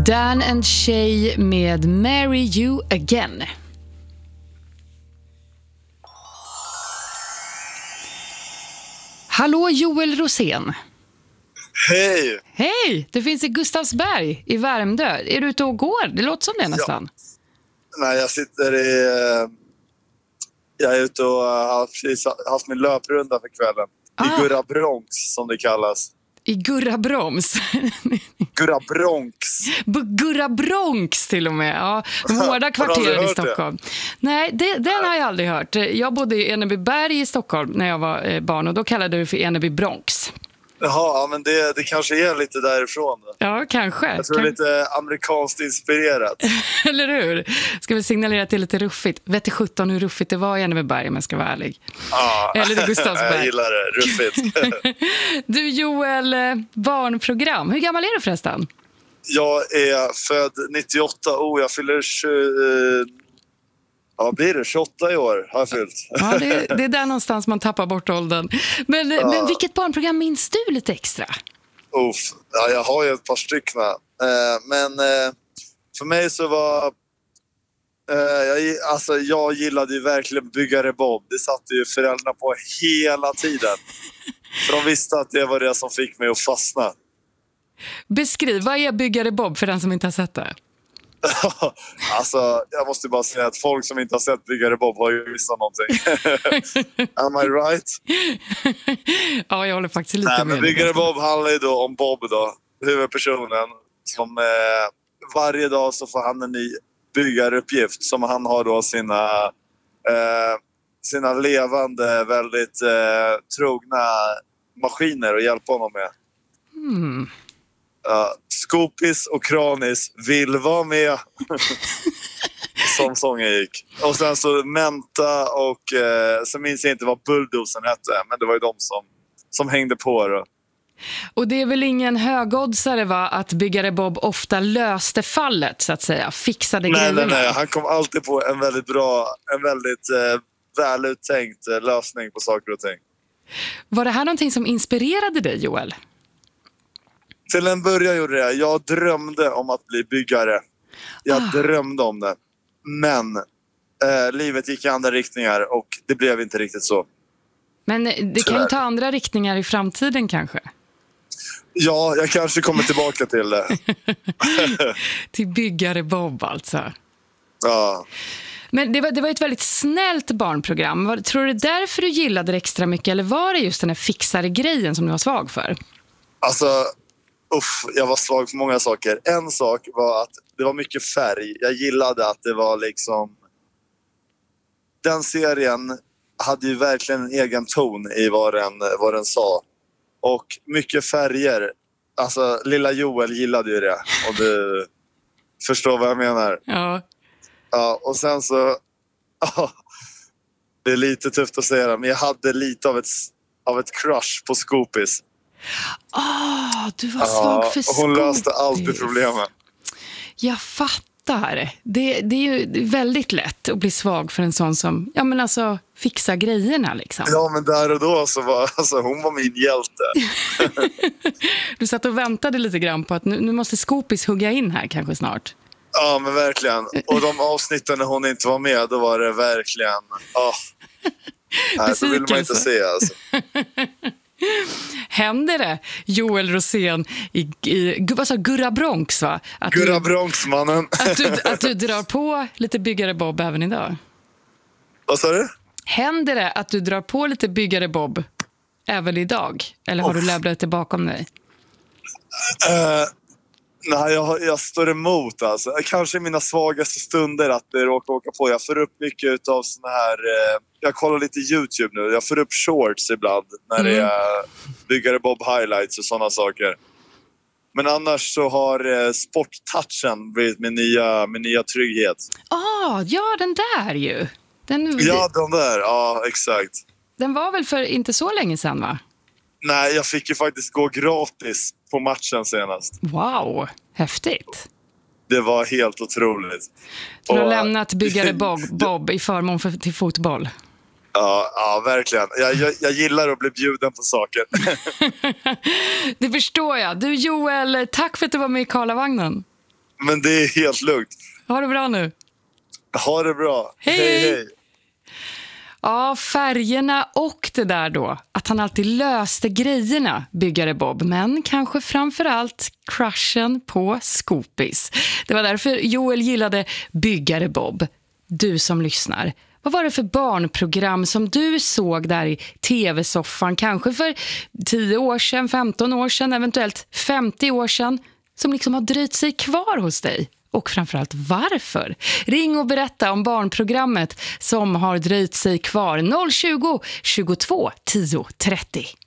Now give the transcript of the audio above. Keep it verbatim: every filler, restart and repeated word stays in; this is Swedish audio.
Dan and Shay med Marry You Again. Hallå Joel Rosén. Hej! Hej, det finns i Gustavsberg i Värmdö. Är du ute och går? Det låter som det nästan. Ja. Nej, jag sitter i... Jag är ute och har precis haft min löprunda för kvällen. Ah. I Gurra Bronx, som det kallas. I Gurra Broms. Gurra Bronx. B- Gurra Bronx till och med. Ja, de hårda kvarteren i Stockholm. Det? Nej, det, den har jag aldrig hört. Jag bodde i Enebyberg i Stockholm när jag var barn och då kallade det för Eneby Bronx. Jaha, ja, men det, det kanske är lite därifrån då. Ja, kanske. Jag tror kan... det är lite amerikanskt inspirerat. Eller hur? Ska vi signalera till lite ruffigt? Vet du sjutton hur ruffigt det var i Enebyberg om jag ska vara ärlig? Ja, eller i Gustavsberg. Jag gillar det, ruffigt. Du Joel, barnprogram. Hur gammal är du förresten? Jag är född nittioåtta. Oh, jag fyller tjugo... Ja, vad blir det? tjugoåtta i år har jag fyllt. Ja, det, det är där någonstans man tappar bort åldern. Men, ja. men vilket barnprogram minns du lite extra? Uff, ja, jag har ju ett par stycken. Eh, men eh, för mig så var... Eh, jag, alltså, jag gillade ju verkligen Byggare Bob. Det satt ju föräldrarna på hela tiden. För de visste att det var det som fick mig att fastna. Beskriv, vad är Byggare Bob för den som inte har sett det? Alltså, jag måste bara säga att folk som inte har sett Byggare Bob har ju missat någonting. Am I right? Ja, jag håller faktiskt lite Nej, med. Men Byggare Bob handlar ju då om Bob då, huvudpersonen. Som eh, varje dag så får han en ny byggaruppgift som han har då sina, eh, sina levande, väldigt eh, trogna maskiner att hjälpa honom med. Mm. Uh, Skopis och Kranis vill vara med. Som sången gick. Och sen så Menta och eh, så minns jag inte vad Bulldozen hette, men det var ju de som, som hängde på då. Och det är väl ingen högoddsare va, att Byggare Bob ofta löste fallet så att säga, fixade nej, grejerna? Nej, nej, han kom alltid på en väldigt bra, en väldigt eh, väluttänkt eh, lösning på saker och ting. Var det här någonting som inspirerade dig, Joel? Till en början gjorde det. Jag drömde om att bli byggare. Jag ah. drömde om det. Men eh, livet gick i andra riktningar och det blev inte riktigt så. Men det kan ju ta andra riktningar i framtiden kanske? Ja, jag kanske kommer tillbaka till det. Till Byggare Bob alltså. Ja. Men det var, det var ett väldigt snällt barnprogram. Var, tror du det är därför du gillade det extra mycket? Eller var det just den här fixare grejen som du var svag för? Alltså, uff, jag var svag för många saker. En sak var att det var mycket färg. Jag gillade att det var liksom... Den serien hade ju verkligen en egen ton i vad den, vad den sa. Och mycket färger. Alltså, lilla Joel gillade ju det. Och du förstår vad jag menar. Ja. Ja, och sen så... Ja, det är lite tufft att säga det, men jag hade lite av ett, av ett crush på Skopis. Ah, du var svag ja, för Skopis. Hon löste alltid problemen. Jag fattar. Det, det är ju väldigt lätt att bli svag för en sån som, ja men alltså, fixar grejerna liksom. Ja, men där och då så var alltså, hon var min hjälte. Du satt och väntade lite grann på att nu, nu måste Skopis hugga in här kanske snart. Ja, men verkligen. Och de avsnitten när hon inte var med, då var det verkligen... Oh. Nej, så vill man inte se alltså. Händer det, Joel Rosén i, i vad sa, Gurra Bronx va? Att Gurra du, Bronx, mannen. att, du, att du drar på lite Byggare Bob även idag? Vad sa du? Händer det att du drar på lite Byggare Bob även idag? Eller har oh. du lämnat det bakom dig? Uh, nej, jag, jag står emot alltså. Kanske i mina svagaste stunder att det råkar åka på. Jag får upp mycket av såna här... Uh, jag kollar lite YouTube nu. Jag får upp shorts ibland när mm. det är Byggare Bob highlights och sådana saker. Men annars så har uh, sporttouchen blivit min nya, min nya trygghet. Ah, ja, den där ju. Den, ja, den där. Ja, exakt. Den var väl för inte så länge sedan, va? Nej, jag fick ju faktiskt gå gratis på matchen senast. Wow, häftigt. Det var helt otroligt. Du har och, lämnat Byggare Bob, Bob i förmån för, till fotboll. Ja, ja verkligen. Jag, jag, jag gillar att bli bjuden på saker. Det förstår jag. Du Joel, tack för att du var med i Karlavagnen. Men det är helt lugnt. Ha det bra nu. Ha det bra. Hej, hej. hej. Ja, färgerna och det där då. Att han alltid löste grejerna, byggare Bob. Men kanske framförallt crushen på Scoopis. Det var därför Joel gillade byggare Bob. Du som lyssnar. Vad var det för barnprogram som du såg där i tv-soffan? Kanske för tio år sedan, femton år sedan, eventuellt femtio år sedan. Som liksom har dröjt sig kvar hos dig. Och framförallt varför? Ring och berätta om barnprogrammet som har dröjt sig kvar. noll tjugo, tjugotvå, tio, trettio.